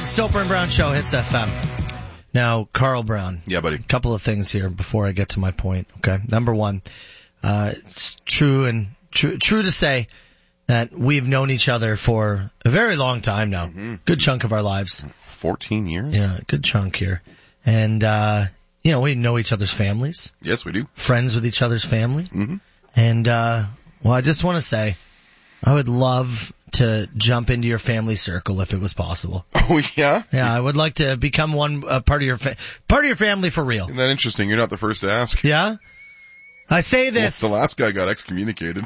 5, Soper and Brown Show, Hits FM. Now, Carl Brown. Yeah, buddy. A couple of things here before I get to my point, okay? Number one, it's true to say that we've known each other for a very long time now. Mm-hmm. Good chunk of our lives. 14 years? Yeah, good chunk here. And, we know each other's families. Yes, we do. Friends with each other's family. Mm-hmm. And, I just want to say, I would love to jump into your family circle if it was possible. Oh, yeah? Yeah, I would like to become one part of your family for real. Isn't that interesting? You're not the first to ask. Yeah? I say this. Well, the last guy got excommunicated.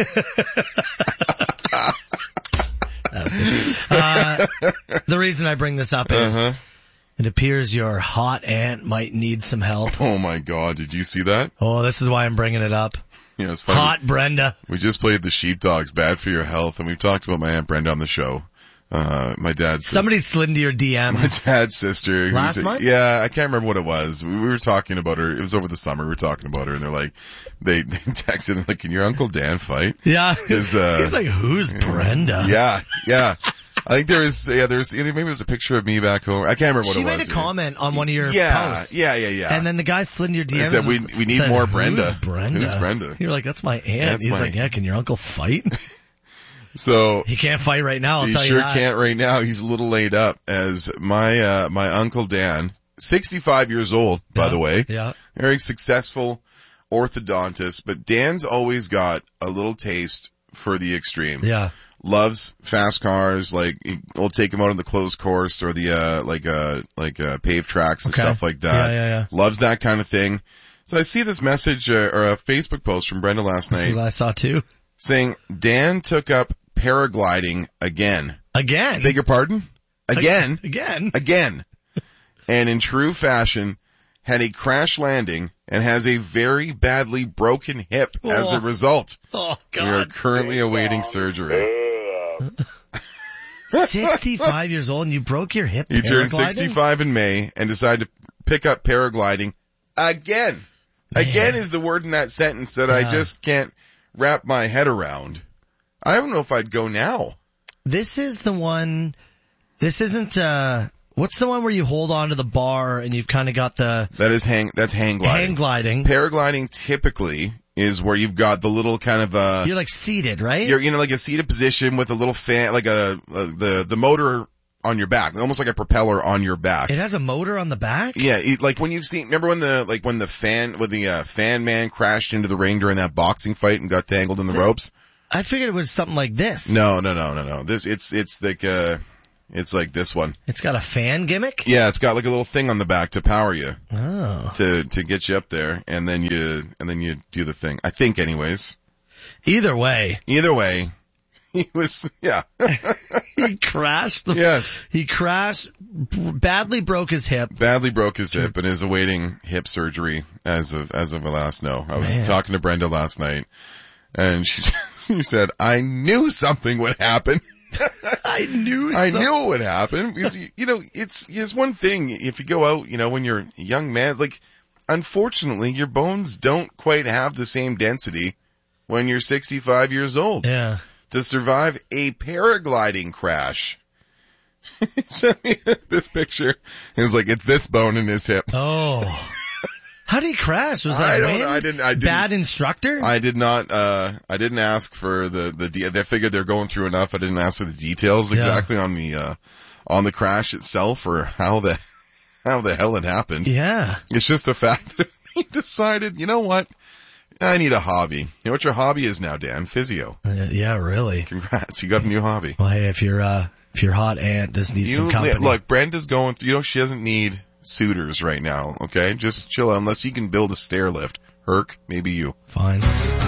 The reason I bring this up is it appears your hot aunt might need some help. Oh my God, did you see that? Oh, this is why I'm bringing it up. Yeah, it's funny. Hot Brenda. We just played The Sheepdogs, Bad for Your Health, and we've talked about my Aunt Brenda on the show. My dad's Somebody slid into your DMs. My dad's sister. Last month? Yeah, I can't remember what it was. We were talking about her. It was over the summer. We were talking about her, and they're like, they texted and like, can your Uncle Dan fight? Yeah. He's like, who's Brenda? Yeah. I think maybe it was a picture of me back home. I can't remember what it was. She made a comment on one of your posts. Yeah. And then the guy slid into your DMs. He said, we need more Brenda. Who's Brenda? You're like, that's my aunt. He's like, yeah, can your uncle fight? So he can't fight right now. I'll tell you that. He sure can't right now. He's a little laid up. As my Uncle Dan, 65 years old, by the way. Yeah. Very successful orthodontist, but Dan's always got a little taste for the extreme. Yeah. Loves fast cars, like, we'll take him out on the closed course or the, paved tracks and stuff like that. Yeah. Loves that kind of thing. So I see this message, or a Facebook post from Brenda last night. See what I saw too? Saying, Dan took up paragliding again. Again? Beg your pardon? Again. Again. And in true fashion, had a crash landing and has a very badly broken hip as a result. Oh, God. We are currently awaiting surgery. 65 years old and you broke your hip. He turned 65 in May and decided to pick up paragliding again. Man. Again is the word in that sentence that I just can't wrap my head around. I don't know if I'd go now. This is the one, this isn't, what's the one where you hold on to the bar and you've kind of got the... That's hang gliding. Hang gliding. Paragliding typically is where you've got the little kind of you're like seated, right? You're like a seated position with a little fan, like the motor on your back, almost like a propeller on your back. It has a motor on the back? Yeah, like when remember when the fan man crashed into the ring during that boxing fight and got tangled in the ropes? I figured it was something like this. No. It's like this one. It's got a fan gimmick? Yeah, it's got like a little thing on the back to power you. Oh. To get you up there, and then you do the thing. I think anyways. Either way. He was, yeah. He crashed. Yes. He crashed, badly broke his hip. And is awaiting hip surgery as of last know. I was talking to Brenda last night, and she said, I knew something would happen. I knew it would happen. Because, it's one thing if you go out, when you're a young man, it's like, unfortunately, your bones don't quite have the same density when you're 65 years old. Yeah. To survive a paragliding crash. Sent me this picture. It was like, it's this bone in his hip. Oh. How did he crash? Was that I didn't. Bad instructor? I did not, I didn't ask for they figured they're going through enough. I didn't ask for the details exactly on the crash itself or how the hell it happened. Yeah. It's just the fact that he decided, you know what? I need a hobby. You know what your hobby is now, Dan? Physio. Yeah, really. Congrats. You got a new hobby. Well, hey, if your hot aunt just needs some company. Look, Brenda's going through, she doesn't need suitors right now, okay? Just chill out unless you can build a stair lift. Herc, maybe you. Fine.